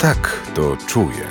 tak to czuje.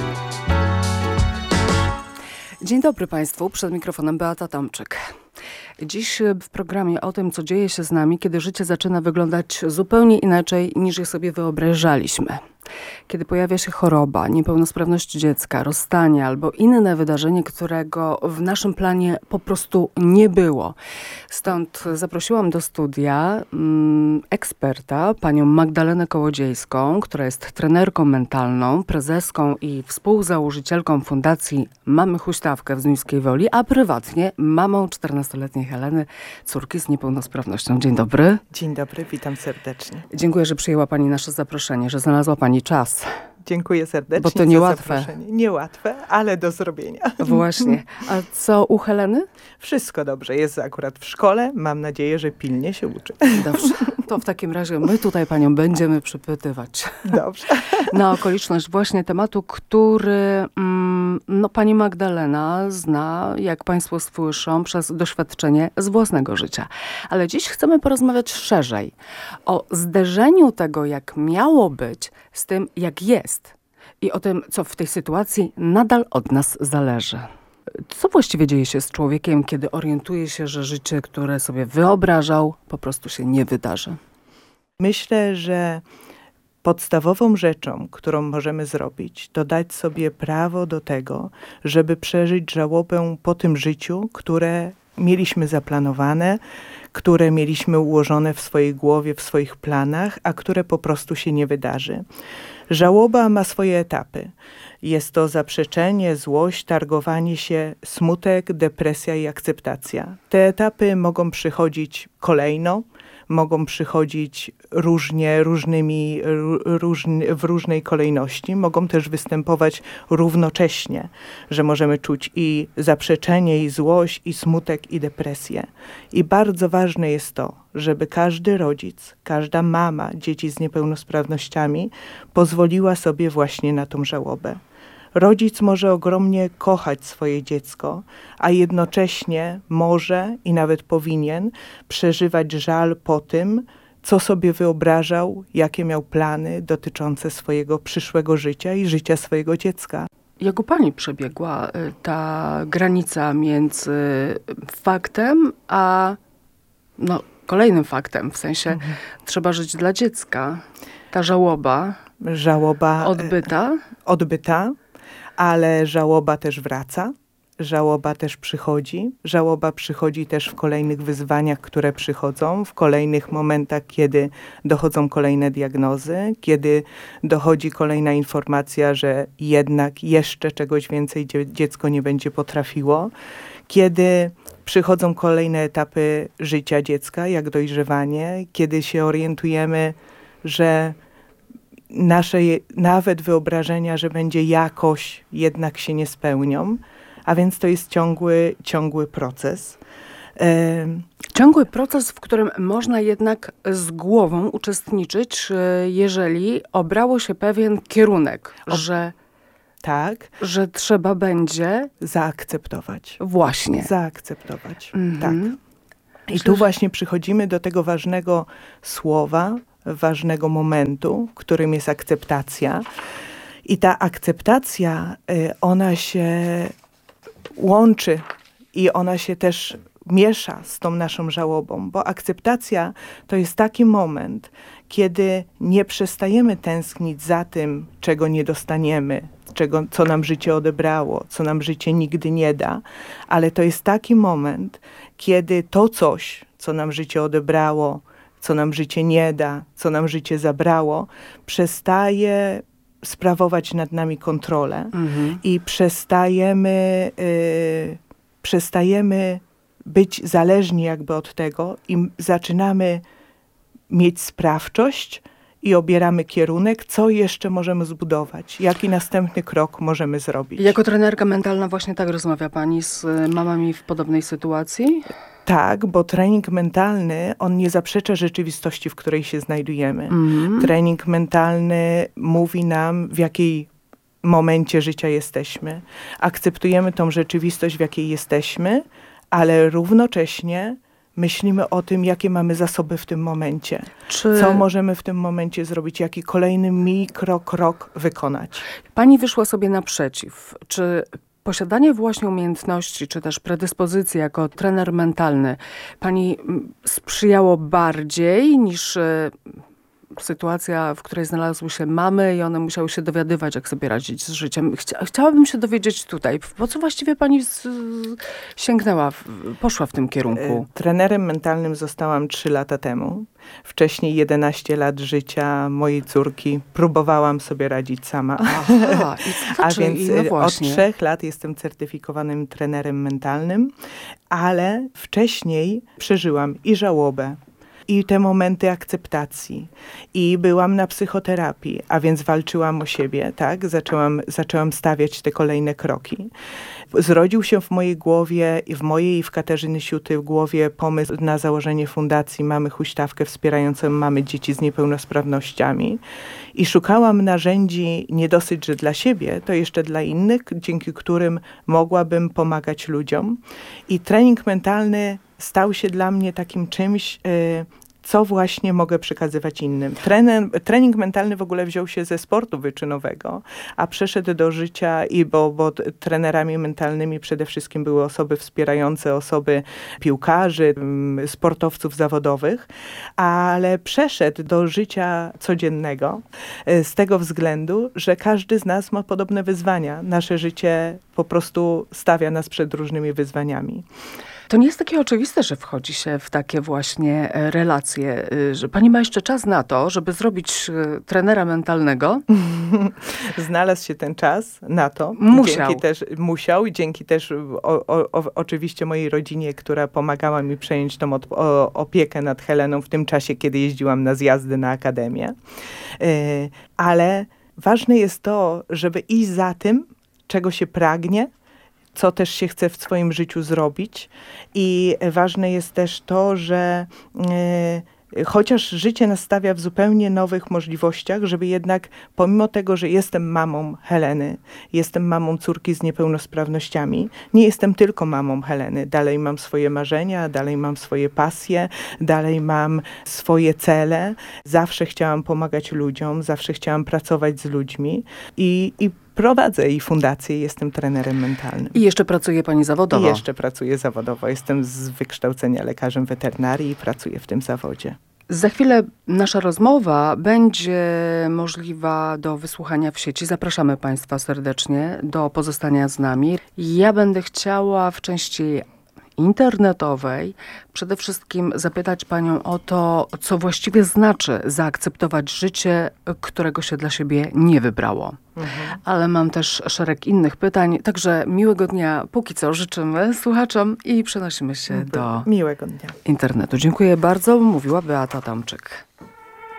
Dzień dobry Państwu, przed mikrofonem Beata Tomczyk. Dziś w programie o tym, co dzieje się z nami, kiedy życie zaczyna wyglądać zupełnie inaczej, niż je sobie wyobrażaliśmy. Kiedy pojawia się choroba, niepełnosprawność dziecka, rozstanie albo inne wydarzenie, którego w naszym planie po prostu nie było. Stąd zaprosiłam do studia eksperta, panią Magdalenę Kołodziejską, która jest trenerką mentalną, prezeską i współzałożycielką Fundacji Mamy Huśtawkę w Zduńskiej Woli, a prywatnie mamą 14-letniej Heleny, córki z niepełnosprawnością. Dzień dobry. Dzień dobry, witam serdecznie. Dziękuję, że przyjęła pani nasze zaproszenie, że znalazła pani czas. Dziękuję serdecznie. Bo to niełatwe. Niełatwe, ale do zrobienia. Właśnie. A co u Heleny? Wszystko dobrze. Jest akurat w szkole. Mam nadzieję, że pilnie się uczy. Dobrze. To w takim razie my tutaj panią będziemy przypytywać. Dobrze. Na okoliczność właśnie tematu, który pani Magdalena zna, jak państwo słyszą, przez doświadczenie z własnego życia. Ale dziś chcemy porozmawiać szerzej o zderzeniu tego, jak miało być, z tym, jak jest. I o tym, co w tej sytuacji nadal od nas zależy. Co właściwie dzieje się z człowiekiem, kiedy orientuje się, że życie, które sobie wyobrażał, po prostu się nie wydarzy? Myślę, że podstawową rzeczą, którą możemy zrobić, to dać sobie prawo do tego, żeby przeżyć żałobę po tym życiu, które mieliśmy zaplanowane, które mieliśmy ułożone w swojej głowie, w swoich planach, a które po prostu się nie wydarzy. Żałoba ma swoje etapy. Jest to zaprzeczenie, złość, targowanie się, smutek, depresja i akceptacja. Te etapy mogą przychodzić kolejno, mogą przychodzić w różnej kolejności, mogą też występować równocześnie, że możemy czuć i zaprzeczenie, i złość, i smutek, i depresję. I bardzo ważne jest to, żeby każdy rodzic, każda mama dzieci z niepełnosprawnościami pozwoliła sobie właśnie na tą żałobę. Rodzic może ogromnie kochać swoje dziecko, a jednocześnie może i nawet powinien przeżywać żal po tym, co sobie wyobrażał, jakie miał plany dotyczące swojego przyszłego życia i życia swojego dziecka. Jak u pani przebiegła ta granica między faktem a kolejnym faktem, w sensie trzeba żyć dla dziecka. Ta żałoba odbyta, ale żałoba też wraca, żałoba też przychodzi. Żałoba przychodzi też w kolejnych wyzwaniach, które przychodzą, w kolejnych momentach, kiedy dochodzą kolejne diagnozy, kiedy dochodzi kolejna informacja, że jednak jeszcze czegoś więcej dziecko nie będzie potrafiło, kiedy przychodzą kolejne etapy życia dziecka, jak dojrzewanie, kiedy się orientujemy, że nasze nawet wyobrażenia, że będzie jakoś, jednak się nie spełnią. A więc to jest ciągły proces. Ciągły proces, w którym można jednak z głową uczestniczyć, jeżeli obrało się pewien kierunek, że trzeba będzie zaakceptować. Właśnie. Zaakceptować, tak. I tu właśnie przychodzimy do tego ważnego słowa, ważnego momentu, którym jest akceptacja. I ta akceptacja, ona się łączy i ona się też miesza z tą naszą żałobą, bo akceptacja to jest taki moment, kiedy nie przestajemy tęsknić za tym, czego nie dostaniemy, co nam życie odebrało, co nam życie nigdy nie da, ale to jest taki moment, kiedy to coś, co nam życie odebrało, co nam życie nie da, co nam życie zabrało, przestaje sprawować nad nami kontrolę i przestajemy być zależni jakby od tego i zaczynamy mieć sprawczość i obieramy kierunek, co jeszcze możemy zbudować, jaki następny krok możemy zrobić. Jako trenerka mentalna właśnie tak rozmawia pani z mamami w podobnej sytuacji? Tak, bo trening mentalny, on nie zaprzecza rzeczywistości, w której się znajdujemy. Trening mentalny mówi nam, w jakiej momencie życia jesteśmy. Akceptujemy tą rzeczywistość, w jakiej jesteśmy, ale równocześnie myślimy o tym, jakie mamy zasoby w tym momencie. Czy Co możemy w tym momencie zrobić, jaki kolejny mikrokrok wykonać. pani wyszła sobie naprzeciw? Czy posiadanie właśnie umiejętności, czy też predyspozycji jako trener mentalny pani sprzyjało bardziej niż sytuacja, w której znalazły się mamy i one musiały się dowiadywać, jak sobie radzić z życiem. Chciałabym się dowiedzieć tutaj, po co właściwie pani sięgnęła, poszła w tym kierunku? Trenerem mentalnym zostałam 3 lata temu. Wcześniej 11 lat życia mojej córki próbowałam sobie radzić sama. Aha, A więc od 3 lat jestem certyfikowanym trenerem mentalnym, ale wcześniej przeżyłam i żałobę, i te momenty akceptacji. I byłam na psychoterapii, a więc walczyłam o siebie, tak? Zaczęłam stawiać te kolejne kroki. Zrodził się w mojej głowie, i w mojej, i w Katarzyny Siuty w głowie pomysł na założenie fundacji Mamy Huśtawkę wspierającą mamy dzieci z niepełnosprawnościami. I szukałam narzędzi nie dosyć, że dla siebie, to jeszcze dla innych, dzięki którym mogłabym pomagać ludziom. I trening mentalny stał się dla mnie takim czymś, co właśnie mogę przekazywać innym. Trening mentalny w ogóle wziął się ze sportu wyczynowego, a przeszedł do życia, bo trenerami mentalnymi przede wszystkim były osoby wspierające, osoby piłkarzy, sportowców zawodowych, ale przeszedł do życia codziennego z tego względu, że każdy z nas ma podobne wyzwania. Nasze życie po prostu stawia nas przed różnymi wyzwaniami. To nie jest takie oczywiste, że wchodzi się w takie właśnie relacje, że pani ma jeszcze czas na to, żeby zrobić trenera mentalnego. Znalazł się ten czas na to. Musiał. Dzięki też oczywiście mojej rodzinie, która pomagała mi przejąć tą opiekę nad Heleną w tym czasie, kiedy jeździłam na zjazdy na akademię. Ale ważne jest to, żeby iść za tym, czego się pragnie, co też się chce w swoim życiu zrobić. I ważne jest też to, że chociaż życie nas stawia w zupełnie nowych możliwościach, żeby jednak pomimo tego, że jestem mamą Heleny, jestem mamą córki z niepełnosprawnościami, nie jestem tylko mamą Heleny. Dalej mam swoje marzenia, dalej mam swoje pasje, dalej mam swoje cele. Zawsze chciałam pomagać ludziom, zawsze chciałam pracować z ludźmi i prowadzę i fundację, jestem trenerem mentalnym. I jeszcze pracuje pani zawodowo? I jeszcze pracuję zawodowo. Jestem z wykształcenia lekarzem weterynarii i pracuję w tym zawodzie. Za chwilę nasza rozmowa będzie możliwa do wysłuchania w sieci. Zapraszamy państwa serdecznie do pozostania z nami. Ja będę chciała w części internetowej przede wszystkim zapytać panią o to, co właściwie znaczy zaakceptować życie, którego się dla siebie nie wybrało. Ale mam też szereg innych pytań, także miłego dnia póki co życzymy słuchaczom i przenosimy się do miłego dnia. internetu. Dziękuję bardzo, mówiła Beata Tomczyk.